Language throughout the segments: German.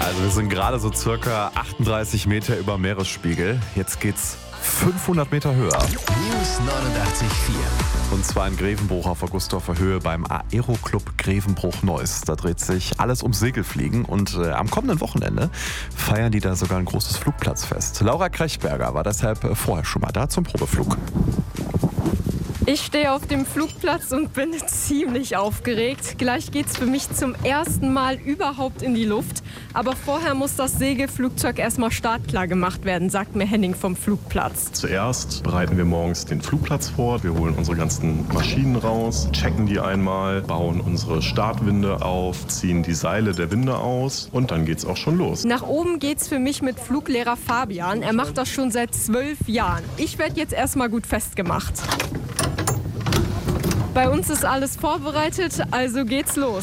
Also wir sind gerade so circa 38 Meter über Meeresspiegel. Jetzt geht's 500 Meter höher. News 89.4. Und zwar in Grevenbruch auf Augustdorfer Höhe beim Aeroclub Grevenbruch-Neuss. Da dreht sich alles ums Segelfliegen und am kommenden Wochenende feiern die da sogar ein großes Flugplatzfest. Laura Krechberger war deshalb vorher schon mal da zum Probeflug. Ich stehe auf dem Flugplatz und bin ziemlich aufgeregt. Gleich geht's für mich zum ersten Mal überhaupt in die Luft. Aber vorher muss das Segelflugzeug erstmal startklar gemacht werden, sagt mir Henning vom Flugplatz. Zuerst bereiten wir morgens den Flugplatz vor. Wir holen unsere ganzen Maschinen raus, checken die einmal, bauen unsere Startwinde auf, ziehen die Seile der Winde aus und dann geht's auch schon los. Nach oben geht's für mich mit Fluglehrer Fabian. Er macht das schon seit 12 Jahren. Ich werde jetzt erstmal gut festgemacht. Bei uns ist alles vorbereitet, also geht's los.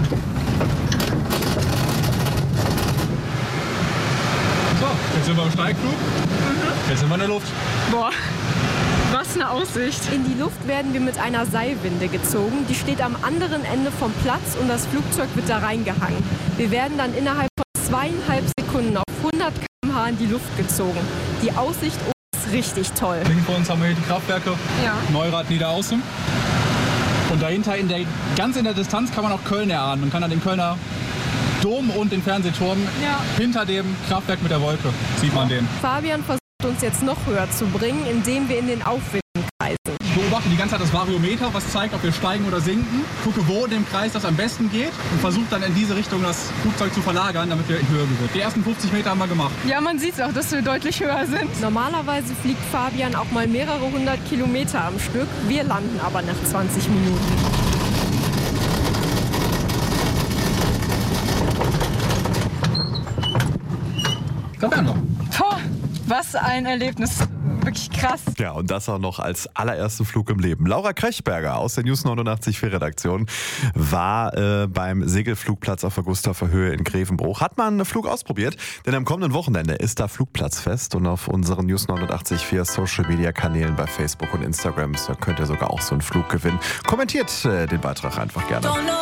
So, jetzt sind wir im Steigflug. Jetzt sind wir in der Luft. Boah, was eine Aussicht. In die Luft werden wir mit einer Seilwinde gezogen. Die steht am anderen Ende vom Platz und das Flugzeug wird da reingehangen. Wir werden dann innerhalb von 2,5 Sekunden auf 100 km/h in die Luft gezogen. Die Aussicht ist richtig toll. Links vor uns haben wir hier die Kraftwerke. Ja. Neurath, Niederaußen. Und dahinter, ganz in der Distanz, kann man auch Köln erahnen. Man kann dann den Kölner Dom und den Fernsehturm hinter dem Kraftwerk mit der Wolke, sieht man den. Fabian versucht uns jetzt noch höher zu bringen, indem wir in den Aufwind kreisen. Ich beobachte die ganze Zeit das Variometer, was zeigt, ob wir steigen oder sinken. Gucke, wo in dem Kreis das am besten geht und versuche dann in diese Richtung das Flugzeug zu verlagern, damit wir in Höhe gewinnen. Die ersten 50 Meter haben wir gemacht. Ja, man sieht auch, dass wir deutlich höher sind. Normalerweise fliegt Fabian auch mal mehrere 100 Kilometer am Stück. Wir landen aber nach 20 Minuten. Da wären wir. Boah, was ein Erlebnis. Wirklich krass. Ja, und das auch noch als allerersten Flug im Leben. Laura Krechberger aus der News 89.4 Redaktion war beim Segelflugplatz auf Augustdorfer Höhe in Grevenbruch. Hat man einen Flug ausprobiert, denn am kommenden Wochenende ist da Flugplatzfest und auf unseren News 89.4 Social Media Kanälen bei Facebook und Instagram könnt ihr sogar auch so einen Flug gewinnen. Kommentiert den Beitrag einfach gerne.